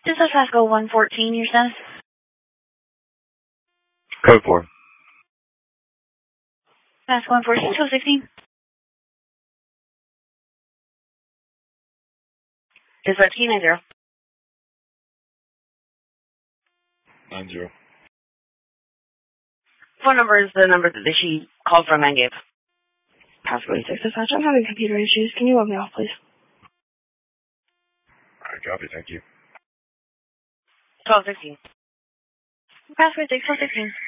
This is Pasco 114, your status? Code 4. Pasco 114, 216. This is 90. 90. Phone number is the number that she called from and gave. Pasco 86 dispatch. I'm having computer issues. Can you let me off, please? I copy, thank you. 1216. Pasco 86, 1216.